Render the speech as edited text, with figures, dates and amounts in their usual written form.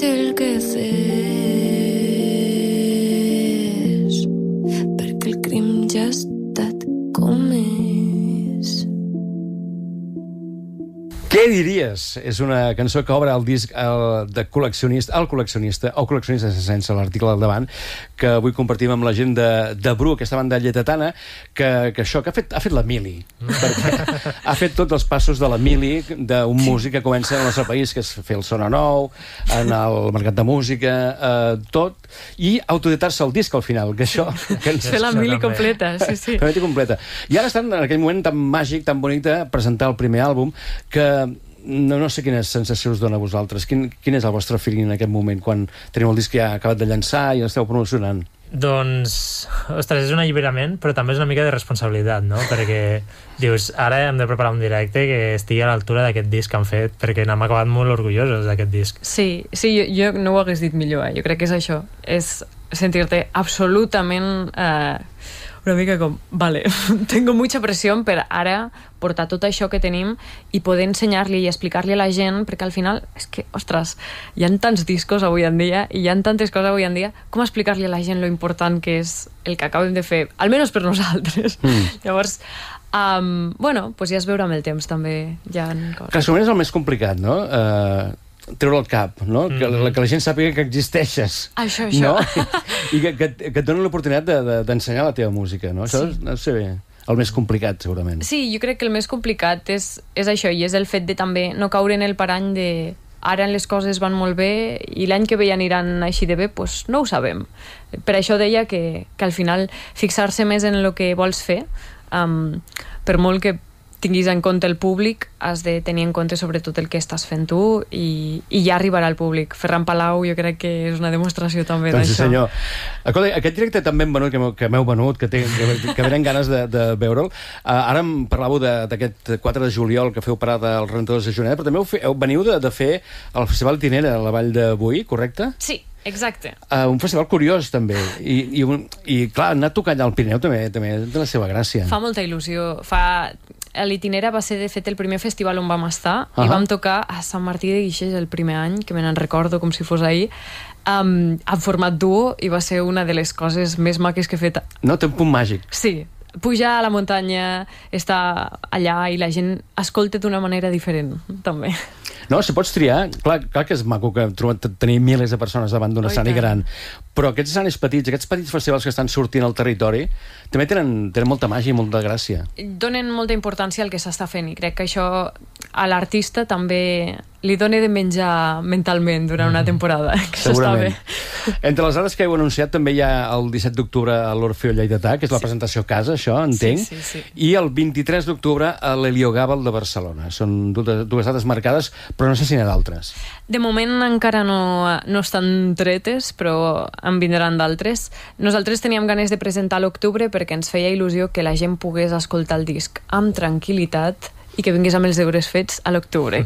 té el que fes, perquè el crim ja ha estat comès. Què diries? És una cançó que obre el disc de col·leccionista, el col·leccionista, o col·leccionista sense l'article al davant, que avui compartim amb la gent de Bru, aquesta banda lleidatana, que ha fet la mili. Perquè ha fet tots els passos de la mili d'un músic que comença al nostre país, que és fer el Sona Nou, en el mercat de música, tot, i autoeditar-se el disc al final, que això... Fer la mili completa, sí. La mili completa. I ara estan en aquell moment tan màgic, tan bonic de presentar el primer àlbum, que no sé quines sensacions dona a vosaltres. Quin és el vostre feeling en aquest moment, quan teniu el disc ja acabat de llançar i l'esteu promocionant? Doncs, ostres, és un alliberament, però també és una mica de responsabilitat, no? Perquè dius, ara hem de preparar un directe que estigui a l'altura d'aquest disc que han fet, perquè n'hem acabat molt orgullosos d'aquest disc. Sí, jo no ho hagués dit millor, Jo crec que és això. És sentir-te absolutament... una mica com, vale, tengo mucha presión per ara portar tot això que tenim i poder ensenyar-li i explicar-li a la gent, perquè al final, és que, ostres, hi ha tants discos avui en dia i hi ha tantes coses avui en dia, com explicar-li a la gent lo important que és el que acabem de fer, almenys per nosaltres. Llavors, bueno, pues ja es veurà amb el temps, també. Ja que segurament és el més complicat, no? Treure el cap, no? Que la gent sàpiga que existeixes. Això. No? I que et doni l'oportunitat d'ensenyar la teva música, no? Això no sé bé, el més complicat, segurament. Sí, jo crec que el més complicat és això, i és el fet de també no caure en el parany de ara les coses van molt bé i l'any que ve ja aniran així de bé, doncs no ho sabem. Per això deia que al final fixar-se més en el que vols fer, per molt que tinguis en compte el públic, has de tenir en compte sobretot el que estàs fent tu i ja arribarà al públic. Ferran Palau jo crec que és una demostració també d'això. Sí, senyor. Escolta, aquest directe tan ben venut que m'heu venut, que venen ganes de veure'l. Ara em parlàveu d'aquest 4 de juliol que feu parada al 32 de Juneda, però també veniu de fer el Festival Tinera a la Vall de Boí, correcte? Sí, exacte. Un festival curiós, també. I clar, anar a tocar allà al Pirineu també té la seva gràcia. Fa molta il·lusió. L'Itinera va ser, de fet, el primer festival on vam estar i vam tocar a Sant Martí de Guixers el primer any, que me n'en recordo com si fos ahir, en format duo, i va ser una de les coses més maques que he fet. No, té un punt màgic. Sí, pujar a la muntanya, estar allà i la gent escolta d'una manera diferent, també. No, si pots triar, clar que és maco que tenir milers de persones davant d'un escenari gran, però aquests escenaris petits, aquests petits festivals que estan sortint al territori, també tenen molta màgia i molta gràcia. Donen molta importància al que s'està fent i crec que això a l'artista també li dona de menjar mentalment durant una temporada. Segurament. Entre les dades que heu anunciat també hi ha el 17 d'octubre a l'Orfeó Lleidatà, que és la presentació a casa, això, entenc, sí. I el 23 d'octubre a l'Heliogàbal de Barcelona. Són dues dates marcades, però no sé si n'hi ha d'altres. De moment encara no estan tretes, però en vindran d'altres. Nosaltres teníem ganes de presentar a l'octubre perquè ens feia il·lusió que la gent pogués escoltar el disc amb tranquil·litat i que vingués amb els deures fets a l'octubre.